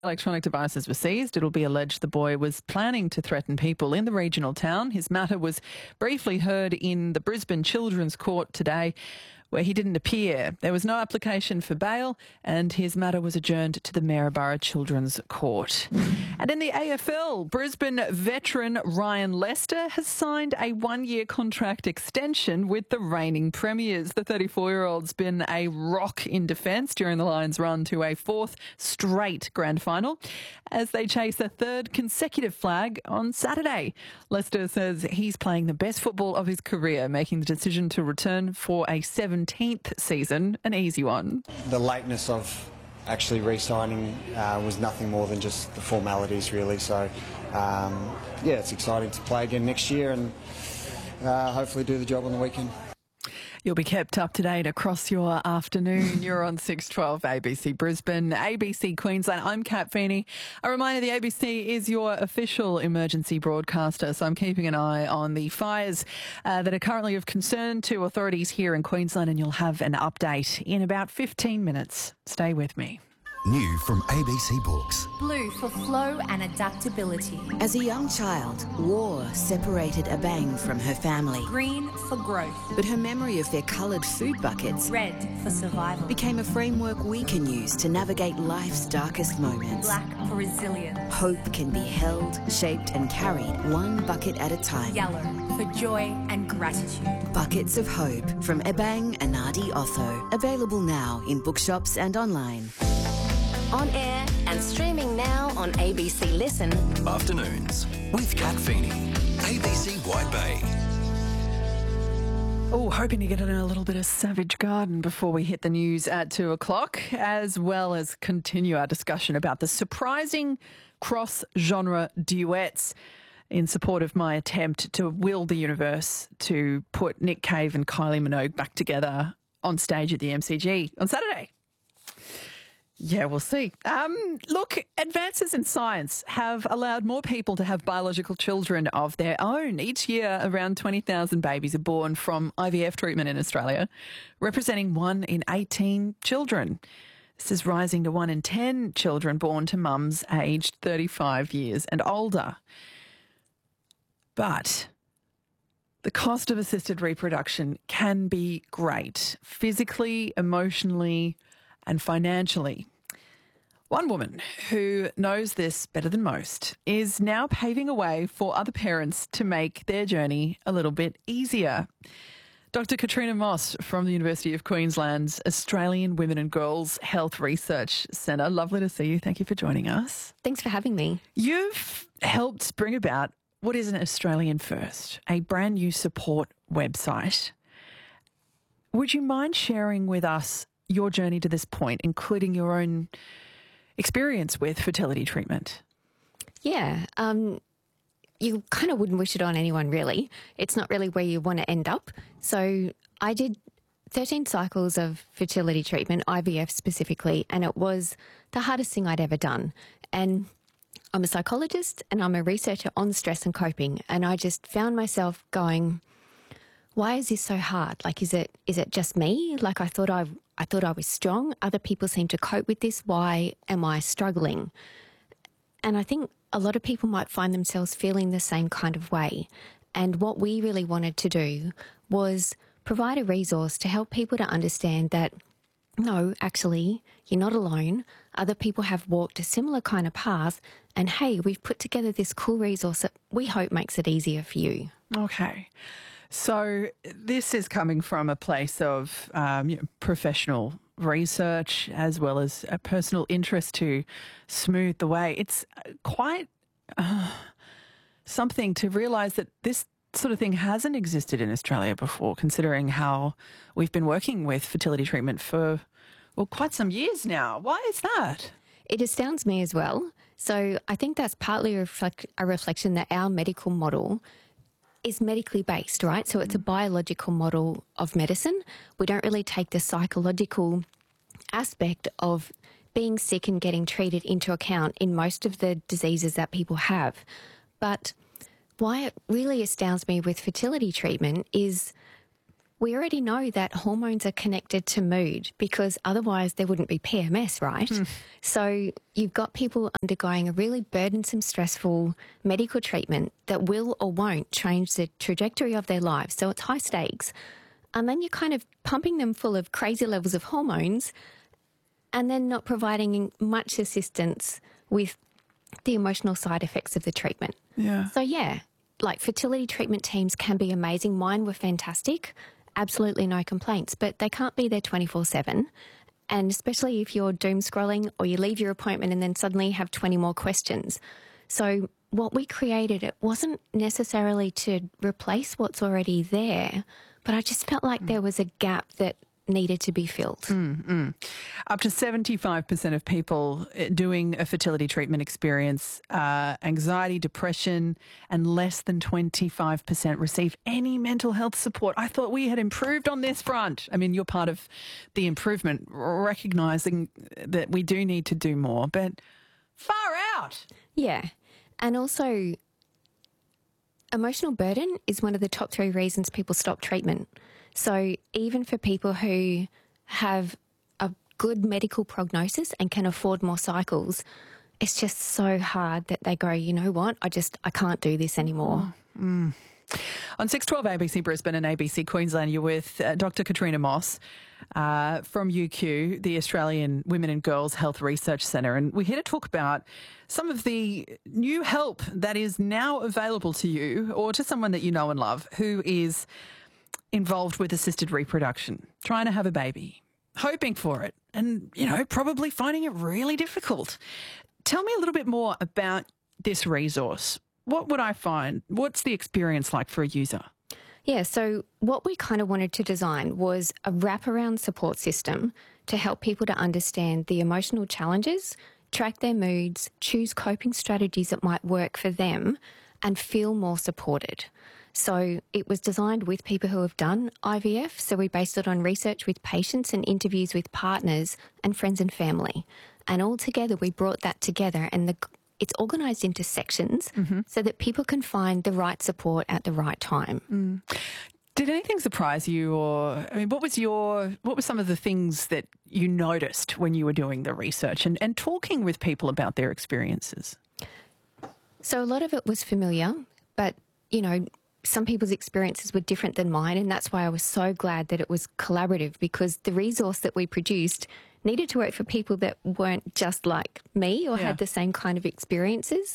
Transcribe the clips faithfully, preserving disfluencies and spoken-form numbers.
Electronic devices were seized. It'll be alleged the boy was planning to threaten people in the regional town. His matter was briefly heard in the Brisbane Children's Court today, where he didn't appear. There was no application for bail and his matter was adjourned to the Maryborough Children's Court. And in the A F L, Brisbane veteran Ryan Lester has signed a one-year contract extension with the reigning premiers. The thirty-four-year-old's been a rock in defence during the Lions' run to a fourth straight grand final as they chase a third consecutive flag on Saturday. Lester says he's playing the best football of his career, making the decision to return for a seventeenth season an easy one. The lateness of actually re-signing uh, was nothing more than just the formalities, really. So, um, yeah, it's exciting to play again next year and uh, hopefully do the job on the weekend. You'll be kept up to date across your afternoon. You're on six twelve A B C Brisbane, A B C Queensland. I'm Kat Feeney. A reminder, the A B C is your official emergency broadcaster, so I'm keeping an eye on the fires uh, that are currently of concern to authorities here in Queensland, and you'll have an update in about fifteen minutes. Stay with me. New from A B C Books. Blue for flow and adaptability. As a young child, war separated Abang from her family. Green for growth. But her memory of their coloured food buckets, red for survival, became a framework we can use to navigate life's darkest moments. Black for resilience. Hope can be held, shaped and carried one bucket at a time. Yellow for joy and gratitude. Buckets of Hope from Abang Anadi Otho. Available now in bookshops and online. On air and streaming now on A B C Listen. Afternoons with Kat Feeney. A B C White Bay. Oh, hoping to get in a little bit of Savage Garden before we hit the news at two o'clock, as well as continue our discussion about the surprising cross-genre duets in support of my attempt to will the universe to put Nick Cave and Kylie Minogue back together on stage at the M C G on Saturday. Yeah, we'll see. Um, look, advances in science have allowed more people to have biological children of their own. Each year, around twenty thousand babies are born from I V F treatment in Australia, representing one in eighteen children. This is rising to one in ten children born to mums aged thirty-five years and older. But the cost of assisted reproduction can be great, physically, emotionally, and financially. One woman who knows this better than most is now paving a way for other parents to make their journey a little bit easier. Doctor Katrina Moss from the University of Queensland's Australian Women and Girls Health Research Centre. Lovely to see you. Thank you for joining us. Thanks for having me. You've helped bring about what is an Australian first, a brand new support website. Would you mind sharing with us your journey to this point, including your own experience with fertility treatment? Yeah, um, you kind of wouldn't wish it on anyone, really. It's not really where you want to end up. So I did thirteen cycles of fertility treatment, I V F specifically, and it was the hardest thing I'd ever done. And I'm a psychologist and I'm a researcher on stress and coping, and I just found myself going, why is this so hard? Like, is it is it just me? Like, I thought I I thought I was strong. Other people seem to cope with this. Why am I struggling? And I think a lot of people might find themselves feeling the same kind of way. And what we really wanted to do was provide a resource to help people to understand that, no, actually, you're not alone. Other people have walked a similar kind of path. And hey, we've put together this cool resource that we hope makes it easier for you. Okay. So this is coming from a place of um, you know, professional research as well as a personal interest to smooth the way. It's quite uh, something to realise that this sort of thing hasn't existed in Australia before, considering how we've been working with fertility treatment for, well, quite some years now. Why is that? It astounds me as well. So I think that's partly a, reflect, a reflection that our medical model is medically based, right? So it's a biological model of medicine. We don't really take the psychological aspect of being sick and getting treated into account in most of the diseases that people have. But why it really astounds me with fertility treatment is we already know that hormones are connected to mood because otherwise there wouldn't be P M S, right? Mm. So you've got people undergoing a really burdensome, stressful medical treatment that will or won't change the trajectory of their lives. So it's high stakes. And then you're kind of pumping them full of crazy levels of hormones and then not providing much assistance with the emotional side effects of the treatment. Yeah. So, yeah, like fertility treatment teams can be amazing. Mine were fantastic. Absolutely no complaints, but they can't be there twenty-four seven. And especially if you're doom scrolling or you leave your appointment and then suddenly have twenty more questions. So what we created, it wasn't necessarily to replace what's already there, but I just felt like there was a gap that needed to be filled. Mm-hmm. Up to seventy-five percent of people doing a fertility treatment experience uh, anxiety, depression, and less than twenty-five percent receive any mental health support. I thought we had improved on this front. I mean, you're part of the improvement, recognising that we do need to do more, but far out. Yeah. And also, emotional burden is one of the top three reasons people stop treatment. So even for people who have a good medical prognosis and can afford more cycles, it's just so hard that they go, you know what, I just, I can't do this anymore. Oh, mm. On six twelve A B C Brisbane and A B C Queensland, you're with uh, Doctor Katrina Moss uh, from U Q, the Australian Women and Girls Health Research Centre. And we're here to talk about some of the new help that is now available to you or to someone that you know and love who is involved with assisted reproduction, trying to have a baby, hoping for it, and, you know, probably finding it really difficult. Tell me a little bit more about this resource. What would I find? What's the experience like for a user? Yeah, so what we kind of wanted to design was a wraparound support system to help people to understand the emotional challenges, track their moods, choose coping strategies that might work for them, and feel more supported. So it was designed with people who have done I V F. So we based it on research with patients and interviews with partners and friends and family. And all together, we brought that together and the, it's organised into sections mm-hmm. so that people can find the right support at the right time. Mm. Did anything surprise you, or I mean, what was your what were some of the things that you noticed when you were doing the research and, and talking with people about their experiences? So a lot of it was familiar, but, you know, some people's experiences were different than mine, and that's why I was so glad that it was collaborative, because the resource that we produced needed to work for people that weren't just like me or yeah. had the same kind of experiences.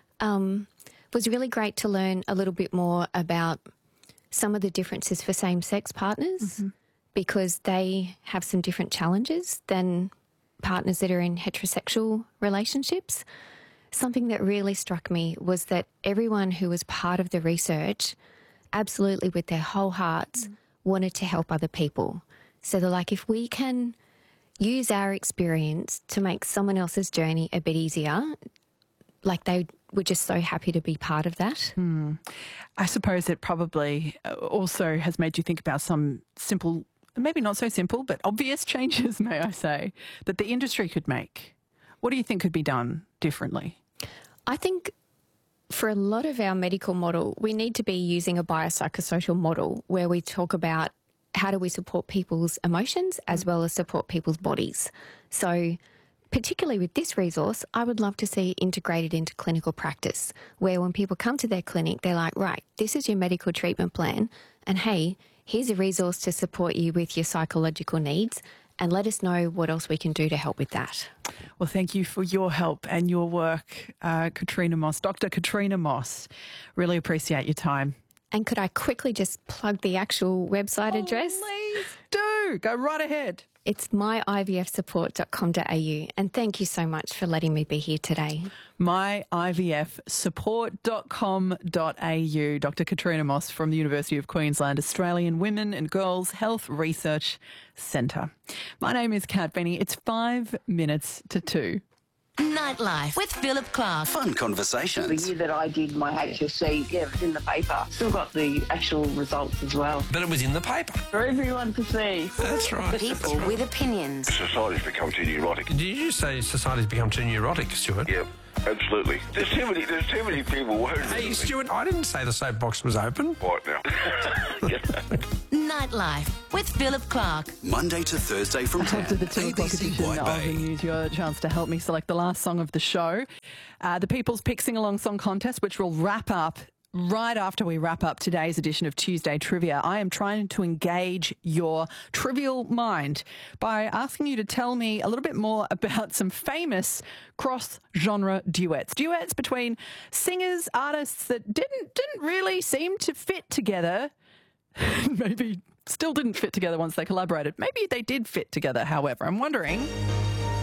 Um, it was really great to learn a little bit more about some of the differences for same-sex partners mm-hmm. because they have some different challenges than partners that are in heterosexual relationships. Something that really struck me was that everyone who was part of the research, absolutely with their whole hearts, mm. wanted to help other people. So they're like, if we can use our experience to make someone else's journey a bit easier, like they were just so happy to be part of that. Mm. I suppose it probably also has made you think about some simple, maybe not so simple, but obvious changes, may I say, that the industry could make. What do you think could be done differently? I think for a lot of our medical model, we need to be using a biopsychosocial model where we talk about how do we support people's emotions as well as support people's bodies. So particularly with this resource, I would love to see it integrated into clinical practice, where when people come to their clinic, they're like, right, this is your medical treatment plan, and hey, here's a resource to support you with your psychological needs, and let us know what else we can do to help with that. Well, thank you for your help and your work, uh, Katrina Moss. Doctor Katrina Moss, really appreciate your time. And could I quickly just plug the actual website oh, address? Please do. Go right ahead. It's my I V F support dot com dot a u, and thank you so much for letting me be here today. my I V F support dot com dot a u. Doctor Katrina Moss from the University of Queensland, Australian Women and Girls Health Research Centre. My name is Kat Benny. It's five minutes to two. Nightlife with Philip Clark. Fun conversations. The year that I did my H S C, yeah, it was in the paper. Still got the actual results as well. But it was in the paper. For everyone to see. That's right. People That's right. with opinions. Society's become too neurotic. Did you just say society's become too neurotic, Stuart? Yep. Absolutely. There's too many, there's too many people worried. Hey, Stuart, I didn't say the soapbox was open. What now? Nightlife with Philip Clark. Monday to Thursday from ten. After the two o'clock A B C edition Wide of Bay. the news, your chance to help me select the last song of the show. Uh, the People's Pick Sing Along Song Contest, which will wrap up right after we wrap up today's edition of Tuesday Trivia. I am trying to engage your trivial mind by asking you to tell me a little bit more about some famous cross-genre duets. Duets between singers, artists that didn't didn't really seem to fit together. Maybe still didn't fit together once they collaborated. Maybe they did fit together, however. I'm wondering